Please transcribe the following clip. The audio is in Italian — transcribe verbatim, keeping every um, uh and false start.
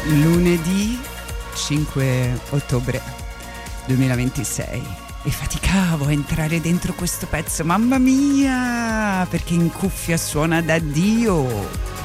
Lunedì cinque ottobre duemilaventisei e faticavo a entrare dentro questo pezzo, mamma mia, perché in cuffia suona da Dio.